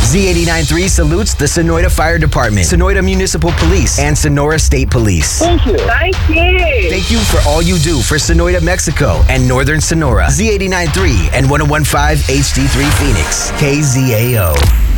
Z89.3 salutes the Sonoita Fire Department, Sonoita Municipal Police, and Sonora State Police. Thank you. Thank you. Thank you for all you do for Sonoita, Mexico, and Northern Sonora. Z89.3 and 101.5 HD3 Phoenix. KZAO.